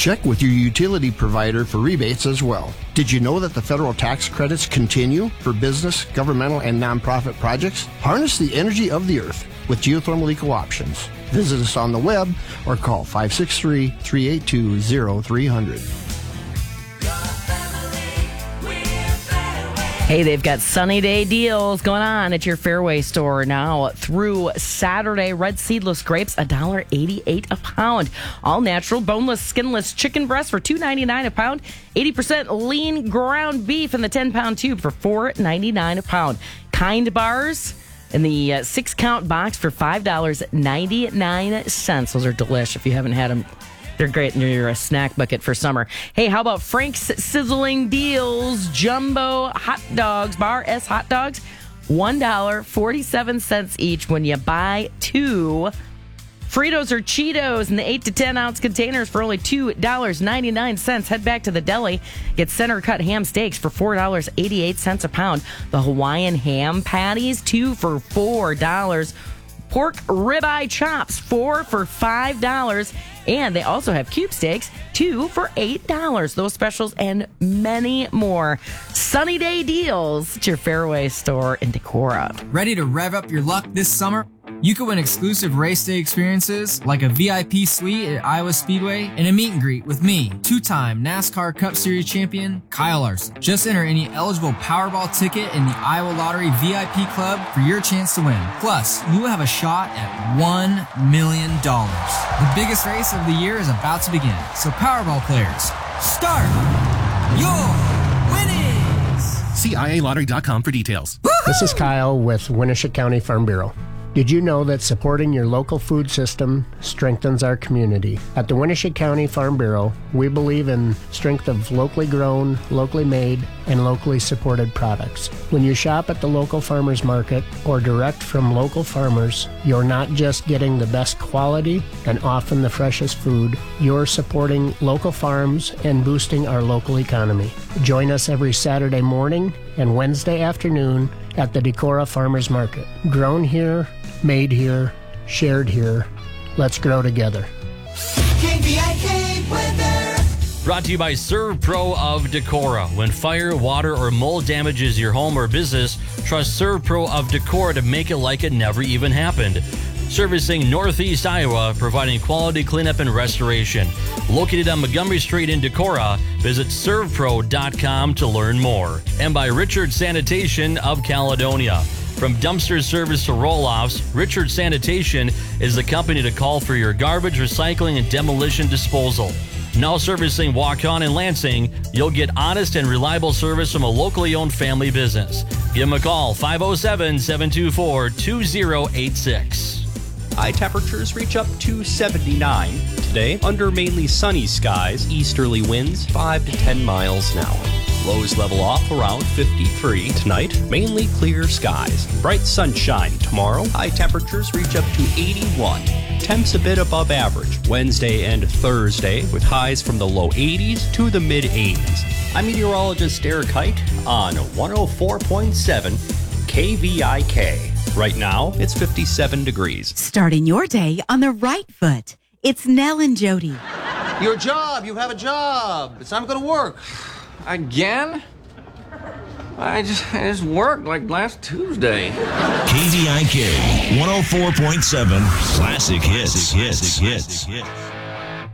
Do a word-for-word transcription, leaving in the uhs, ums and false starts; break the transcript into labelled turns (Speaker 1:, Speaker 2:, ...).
Speaker 1: Check with your utility provider for rebates as well. Did you know that the federal tax credits continue for business, governmental, and nonprofit projects? Harness the energy of the earth with geothermal eco options. Visit us on the web or call five six three, three eight two, zero three zero zero.
Speaker 2: Hey, they've got sunny day deals going on at your Fairway store now through Saturday. Red seedless grapes, one dollar eighty-eight a pound. All natural, boneless, skinless chicken breast for two ninety-nine a pound. eighty percent lean ground beef in the ten-pound tube for four ninety-nine a pound. Kind bars in the uh, six-count box for five dollars and ninety-nine cents. Those are delish if you haven't had them. They're great in your snack bucket for summer. Hey, how about Frank's Sizzling Deals? Jumbo hot dogs, Bar S hot dogs, one dollar and forty-seven cents each when you buy two. Fritos or Cheetos in the eight to ten ounce containers for only two dollars and ninety-nine cents. Head back to the deli. Get center cut ham steaks for four dollars and eighty-eight cents a pound. The Hawaiian ham patties, two for four dollars. Pork ribeye chops, four for five dollars. And they also have cube steaks, two for eight dollars. Those specials and many more. Sunny day deals at your Fairway store in Decorah.
Speaker 3: Ready to rev up your luck this summer? You can win exclusive race day experiences like a V I P suite at Iowa Speedway and a meet and greet with me, two-time NASCAR Cup Series champion Kyle Larson. Just enter any eligible Powerball ticket in the Iowa Lottery V I P Club for your chance to win. Plus, you will have a shot at one million dollars. The biggest race of the year is about to begin. So Powerball players, start your winnings!
Speaker 4: See I A lottery dot com for details.
Speaker 5: This is Kyle with Winneshiek County Farm Bureau. Did you know that supporting your local food system strengthens our community? At the Winneshiek County Farm Bureau, we believe in strength of locally grown, locally made, and locally supported products. When you shop at the local farmers market or direct from local farmers, you're not just getting the best quality and often the freshest food, you're supporting local farms and boosting our local economy. Join us every Saturday morning and Wednesday afternoon at the Decorah Farmers Market. Grown here, made here, shared here. Let's grow together.
Speaker 6: K V I K weather.
Speaker 7: Brought to you by ServPro of Decorah. When fire, water, or mold damages your home or business, trust ServPro of Decorah to make it like it never even happened. Servicing Northeast Iowa, providing quality cleanup and restoration. Located on Montgomery Street in Decorah, visit serv pro dot com to learn more. And by Richard Sanitation of Caledonia. From dumpster service to roll-offs, Richard Sanitation is the company to call for your garbage, recycling, and demolition disposal. Now servicing Waukon and Lansing, you'll get honest and reliable service from a locally owned family business. Give them a call, five oh seven, seven two four, two oh eight six.
Speaker 8: High temperatures reach up to seventy-nine today under mainly sunny skies, easterly winds five to ten miles an hour. Lows level off around fifty-three tonight, mainly clear skies. Bright sunshine tomorrow, high temperatures reach up to eighty-one. Temps a bit above average Wednesday and Thursday with highs from the low eighties to the mid eighties. I'm meteorologist Eric Height on one oh four point seven K V I K. Right now, it's fifty-seven degrees.
Speaker 9: Starting your day on the right foot. It's Nell and Jody.
Speaker 10: Your job. You have a job. It's time to go to work. Again? I just, I just worked like last Tuesday.
Speaker 11: K V I K one oh four point seven Classic Hits. Hits. Hits. Hits.